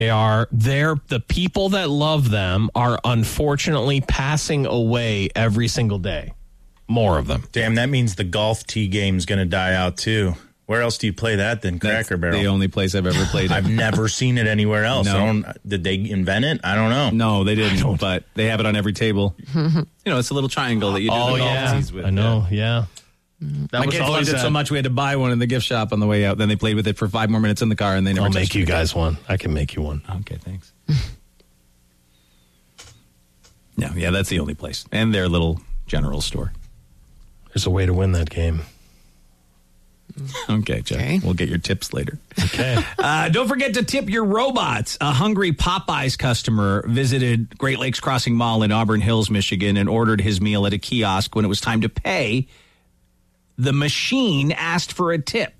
The people that love them are unfortunately passing away every single day. More of them. Damn, that means the golf tee game's going to die out too. Where else do you play that than Cracker Barrel? The only place I've ever played it. I've never seen it anywhere else. No. Did they invent it? I don't know. No, they didn't, but they have it on every table. It's a little triangle that you do the golf tees with. I know, yeah. My kids loved it so much we had to buy one in the gift shop on the way out. Then they played with it for 5 more minutes in the car, and they never I'll touched make you it guys one. I can make you one. Okay, thanks. No, yeah, that's the only place. And their little general store. There's a way to win that game. Okay, Jeff. Okay. We'll get your tips later. Okay. Don't forget to tip your robots. A hungry Popeyes customer visited Great Lakes Crossing Mall in Auburn Hills, Michigan, and ordered his meal at a kiosk. When it was time to pay, the machine asked for a tip.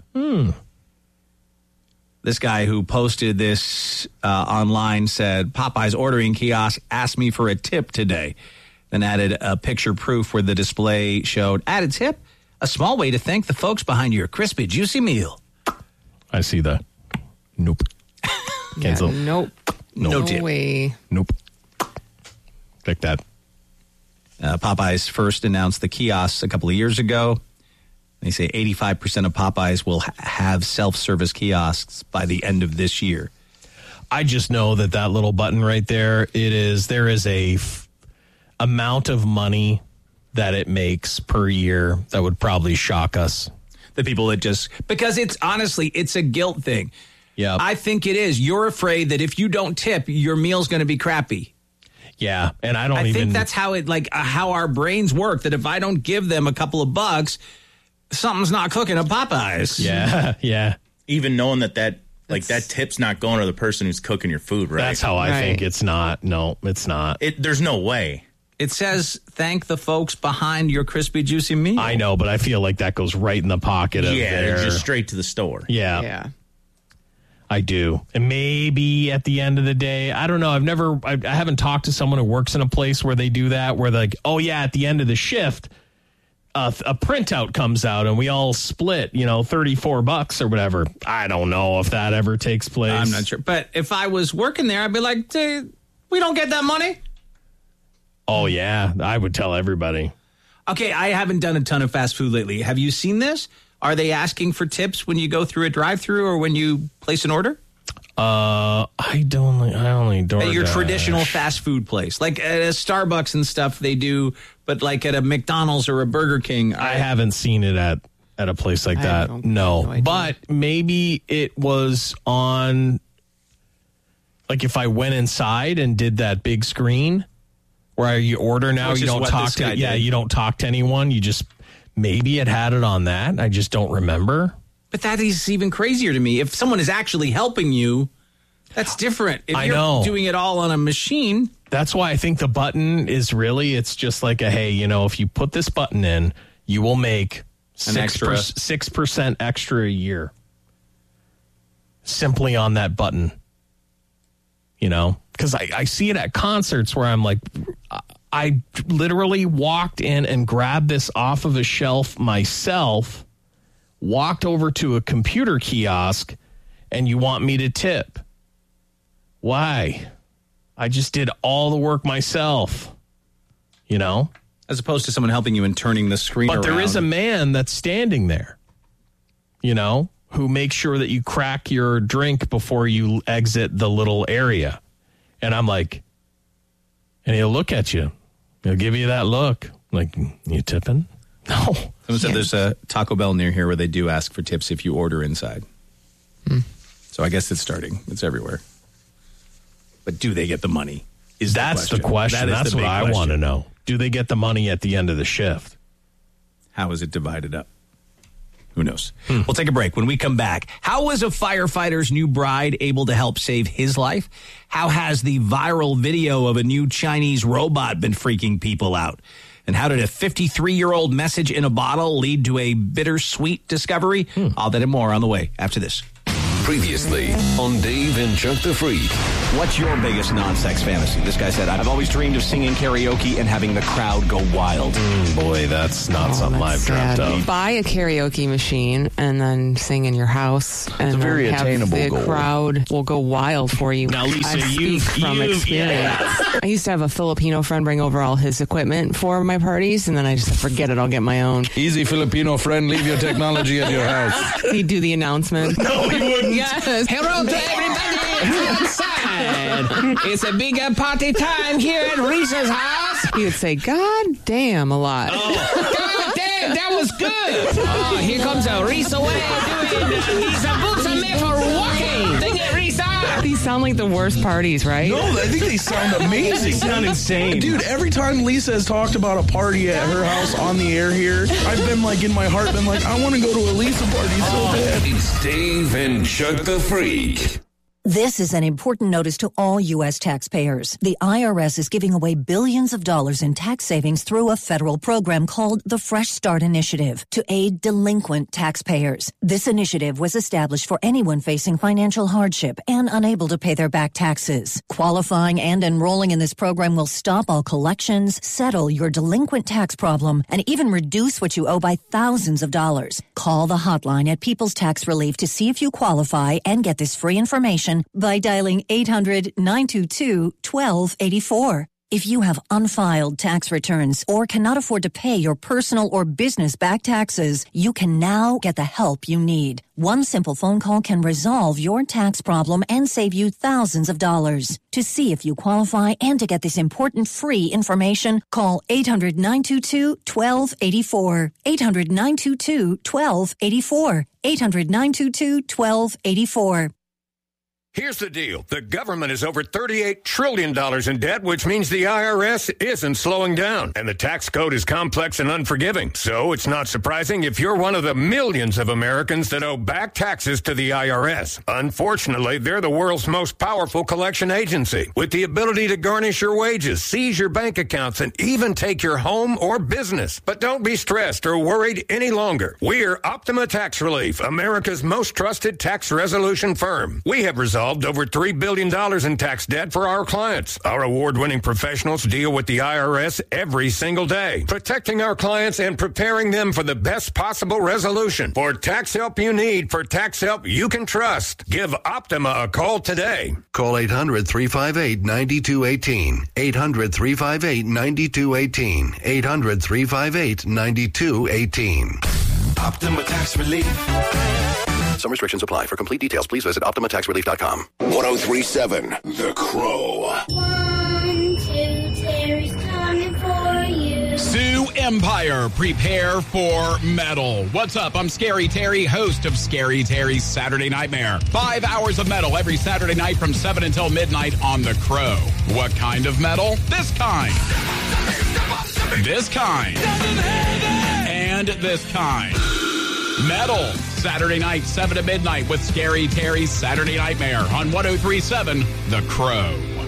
This guy who posted this online said, Popeyes ordering kiosk asked me for a tip today. Then added a picture proof where the display showed, add a tip, a small way to thank the folks behind your crispy, juicy meal. I see that. Nope. Cancel. Yeah, nope. No tip. Way. Nope. Click that. Popeyes first announced the kiosks a couple of years ago. They say 85% of Popeyes will have self-service kiosks by the end of this year. I just know that little button right there, there is a amount of money that it makes per year that would probably shock us. The people that because it's a guilt thing. Yeah. I think it is. You're afraid that if you don't tip, your meal's going to be crappy. Yeah. And I think that's how how our brains work, that if I don't give them a couple of bucks, something's not cooking at Popeyes. Yeah. Yeah. Even knowing that tip's not going to the person who's cooking your food, right? That's how I think. It's not. No, it's not. There's no way. It says, thank the folks behind your crispy, juicy meal. I know, but I feel like that goes right in the pocket of their... just straight to the store. Yeah. Yeah. I do. And maybe at the end of the day, I don't know. I haven't talked to someone who works in a place where they do that, where they're like, oh yeah, at the end of the shift, a printout comes out and we all split, $34 or whatever. I don't know if that ever takes place. I'm not sure. But if I was working there, I'd be like, hey, we don't get that money. Oh, yeah. I would tell everybody. Okay, I haven't done a ton of fast food lately. Have you seen this? Are they asking for tips when you go through a drive-thru or when you place an order? I only DoorDash. At your traditional fast food place. Like at a Starbucks and stuff they do, but like at a McDonald's or a Burger King. I haven't seen it at a place like that. No. But maybe it was on, like if I went inside and did that big screen where you order now, you don't talk to, you don't talk to anyone. You just, maybe it had it on that. I just don't remember. But that is even crazier to me. If someone is actually helping you, that's different. If you're doing it all on a machine. That's why I think the button is really, it's just like hey, if you put this button in, you will make 6% extra a year. Simply on that button. Because I see it at concerts where I'm like, I literally walked in and grabbed this off of a shelf myself, walked over to a computer kiosk, and you want me to tip. Why? I just did all the work myself, As opposed to someone helping you and turning the screen around. But there is a man that's standing there, who makes sure that you crack your drink before you exit the little area. And I'm like, and he'll look at you. He'll give you that look. Like, you tipping? No. Someone said there's a Taco Bell near here where they do ask for tips if you order inside. So I guess it's starting. It's everywhere. But do they get the money? That's the question. That's what I want to know. Do they get the money at the end of the shift? How is it divided up? Who knows? We'll take a break. When we come back, how was a firefighter's new bride able to help save his life? How has the viral video of a new Chinese robot been freaking people out? And how did a 53-year-old message in a bottle lead to a bittersweet discovery? All that and more on the way after this. Previously on Dave and Chuck the Freak. What's your biggest non-sex fantasy? This guy said, I've always dreamed of singing karaoke and having the crowd go wild. Boy, that's not something I've dreamt of. Buy a karaoke machine and then sing in your house. And it's a very attainable the goal. Crowd will go wild for you. Now, Lisa, you've from experience. I used to have a Filipino friend bring over all his equipment for my parties, and then I just said, forget it, I'll get my own. Easy, Filipino friend, leave your technology at your house. He'd do the announcement. No, he wouldn't. Yes. Hello to everybody outside. It's a big party time here at Reese's house. He would say, God damn, a lot. God damn, that was good. Oh, here comes a Reese away doing these boots are made for walking. Sing it, Reese. These sound like the worst parties, right? No, I think they sound amazing. They sound insane. Dude, every time Lisa has talked about a party at her house on the air here, I've been like, in my heart, been like, I want to go to a Lisa party so bad. It's Dave and Chuck the Freak. This is an important notice to all U.S. taxpayers. The IRS is giving away billions of dollars in tax savings through a federal program called the Fresh Start Initiative to aid delinquent taxpayers. This initiative was established for anyone facing financial hardship and unable to pay their back taxes. Qualifying and enrolling in this program will stop all collections, settle your delinquent tax problem, and even reduce what you owe by thousands of dollars. Call the hotline at People's Tax Relief to see if you qualify and get this free information by dialing 800-922-1284. If you have unfiled tax returns or cannot afford to pay your personal or business back taxes, you can now get the help you need. One simple phone call can resolve your tax problem and save you thousands of dollars. To see if you qualify and to get this important free information, call 800-922-1284. 800-922-1284. 800-922-1284. Here's the deal. The government is over $38 trillion in debt, which means the IRS isn't slowing down. And the tax code is complex and unforgiving. So it's not surprising if you're one of the millions of Americans that owe back taxes to the IRS. Unfortunately, they're the world's most powerful collection agency, with the ability to garnish your wages, seize your bank accounts, and even take your home or business. But don't be stressed or worried any longer. We're Optima Tax Relief, America's most trusted tax resolution firm. We have resolved over $3 billion in tax debt for our clients. Our award-winning professionals deal with the IRS every single day, protecting our clients and preparing them for the best possible resolution. For tax help you need, for tax help you can trust, give Optima a call today. Call 800-358-9218. 800-358-9218. 800-358-9218. Optima Tax Relief. Some restrictions apply. For complete details, please visit OptimaTaxRelief.com. 1037 The Crow. 1, 2, Terry's coming for you. Sioux Empire, prepare for metal. What's up? I'm Scary Terry, host of Scary Terry's Saturday Nightmare. 5 hours of metal every Saturday night from 7 until midnight on The Crow. What kind of metal? This kind. This kind. And this kind. Metal. Saturday night, 7 to midnight with Scary Terry's Saturday Nightmare on 1037 The Crow.